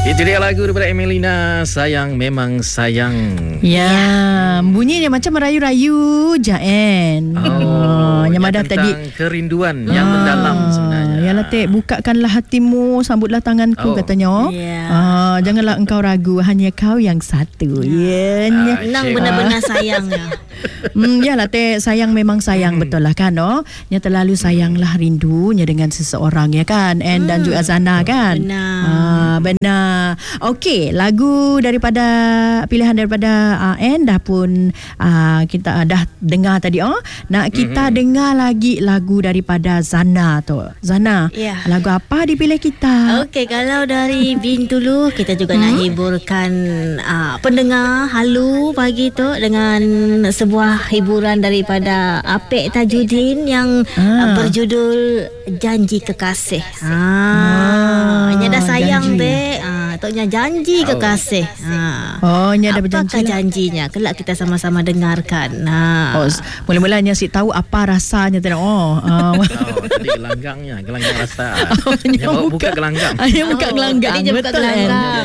Itu dia lagu daripada Emelina, Sayang Memang Sayang. Ya, bunyinya macam merayu-rayu Jaen. Yang ada tadi kerinduan yang mendalam sebenarnya. Yalah Tek, bukakanlah hatimu, sambutlah tanganku katanya. Janganlah engkau ragu, hanya kau yang satu. Menang benar-benar sayangnya. Yalah Tek, sayang memang sayang, betul lah kan. Nya terlalu sayanglah rindunya dengan seseorang ya kan. Dan juga Zana kan. Benar. Okey, lagu daripada pilihan daripada N dah pun kita dah dengar tadi. Nak kita dengar lagi lagu daripada Zana tu. Zana, lagu apa dipilih kita? Okey, kalau dari Bintulu kita juga nak hiburkan pendengar halu pagi tu dengan sebuah hiburan daripada Apek Tajudin yang berjudul Janji Kekasih. Nya dah sayang dek. Toknya janji kekasih. Nya dah berjanji. Apakah janjinya? Kelak kita sama-sama dengarkan. Mula-mulanya si tahu apa rasanya tadi. Tadi gelanggang rasa. Yang buka gelanggang. Yang buka gelanggang. Tadi dia buka gelanggang.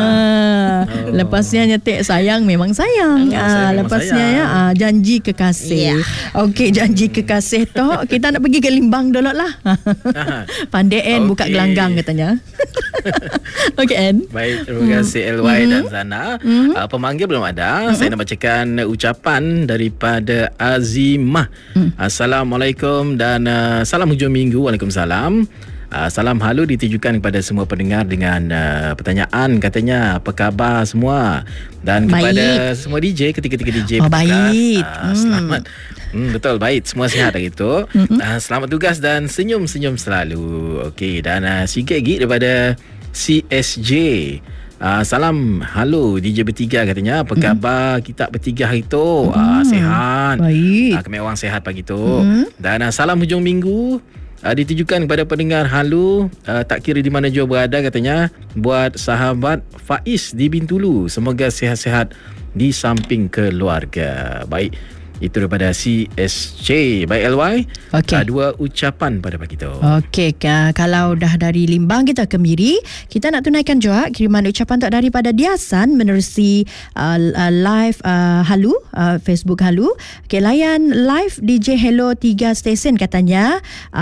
Lepasnya nyetik sayang memang sayang. Lepasnya ya janji kekasih. Okey, janji kekasih tu kita nak pergi ke Limbang dulu lah. Pandai buka gelanggang katanya. Okey N. Baik, terima kasih LY dan Zana. Pemanggil belum ada. Saya nak bacakan ucapan daripada Azimah. Assalamualaikum dan salam hujung minggu. Waalaikumsalam. Salam halu ditujukan kepada semua pendengar dengan pertanyaan katanya apa khabar semua, dan kepada semua DJ ketika-ketika DJ baik. Selamat. Betul, baik, semua sihat hari itu. Selamat tugas dan senyum-senyum selalu. Okey, dan sikit lagi daripada CSJ. Salam halo DJ bertiga katanya. Apa khabar kita bertiga hari tu? Sihat. Baik. Kami orang sihat pagi tu. Dan salam hujung minggu ditujukan kepada pendengar halu tak kira di mana jua berada katanya, buat sahabat Faiz di Bintulu, semoga sihat-sihat di samping keluarga. Baik, itu daripada CSJ. Baik LY, dua ucapan pada pagi tu. Okey, kalau dah dari Limbang kita ke Miri, kita nak tunaikan juga kiriman ucapan tak daripada Diasan menerusi live halu, Facebook halu. Okey, layan live DJ Hello 3 stesen katanya.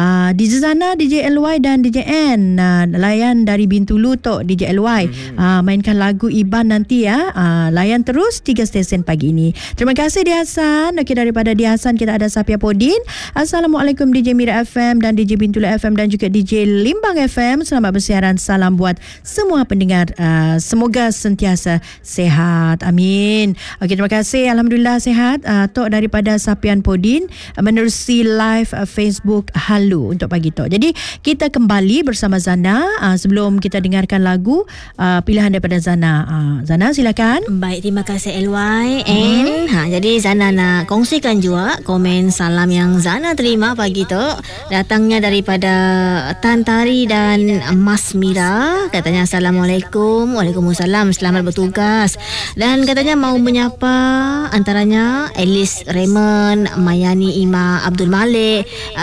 DJ Zana, DJ LY dan DJ N. Layan dari Bintulu tu DJ LY. Mainkan lagu Iban nanti ya. Layan terus 3 stesen pagi ini. Terima kasih Diasan. Okey, daripada Diasan kita ada Sapia Podin. Assalamualaikum DJ Mira FM dan DJ Bintulu FM dan juga DJ Limbang FM. Selamat bersiaran. Salam buat semua pendengar. Semoga sentiasa sehat. Amin. Okey, terima kasih. Alhamdulillah sehat. Tok daripada Sapian Podin menerusi live Facebook halu untuk pagi tu. Jadi kita kembali bersama Zana sebelum kita dengarkan lagu pilihan daripada Zana. Zana silakan. Baik, terima kasih LY. Jadi Zana nak kongsikan juga komen salam yang Zana terima pagi tu. Datangnya daripada Tan Tari dan Mas Mira. Katanya Assalamualaikum. Waalaikumsalam. Selamat bertugas. Dan katanya mau menyapa antaranya Elis Raymond, Mayani Ima Abdul Malik,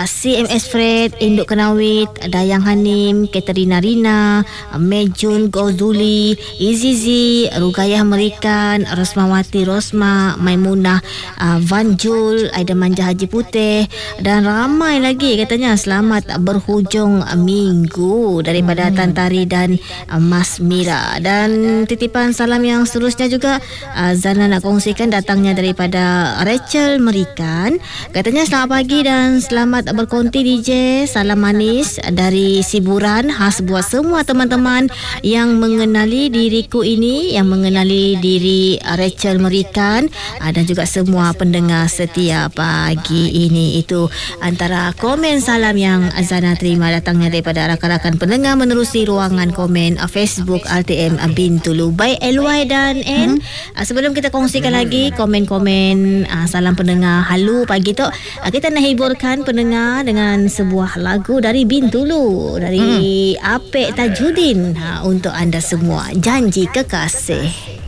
CMS Fred, Induk Kenawit, Dayang Hanim, Katerina Rina, Mejun Gozuli, Izizi, Rugayah Merikan, Rosmawati Rosma, Maimunah Vanjul, Aida Manja Haji Putih dan ramai lagi katanya. Selamat berhujung minggu daripada Tan Tari dan Mas Mira. Dan titipan salam yang seterusnya juga Zana nak kongsikan datangnya daripada Rachel Merikan. Katanya selamat pagi dan selamat berkonti DJ. Salam manis dari Siburan khas buat semua teman-teman yang mengenali diriku ini, yang mengenali diri Rachel Merikan dan juga semua pendengar setia pagi ini. Itu antara komen salam yang Zana terima datangnya daripada rakan-rakan pendengar menerusi ruangan komen Facebook RTM Bintulu. Baik LY dan N, sebelum kita kongsikan lagi komen-komen salam pendengar halu pagi tu, kita nak hiburkan pendengar dengan sebuah lagu dari Bintulu, dari Apek Tajudin untuk anda semua, Janji Kekasih.